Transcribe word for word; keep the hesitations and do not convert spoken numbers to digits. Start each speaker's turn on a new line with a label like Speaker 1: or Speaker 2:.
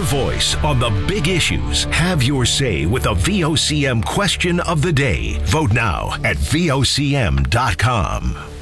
Speaker 1: voice on the big issues. Have your say with the V O C M question of the day. Vote now at V O C M dot com.